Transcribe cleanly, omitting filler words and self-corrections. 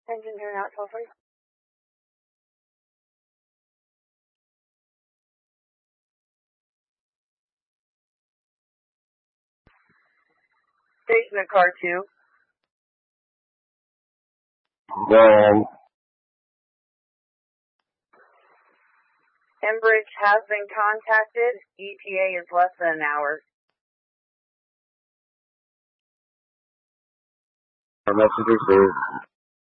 Engine turn out, toll free. Station at car 2. Enbridge has been contacted. ETA is less than an hour. Our messengers,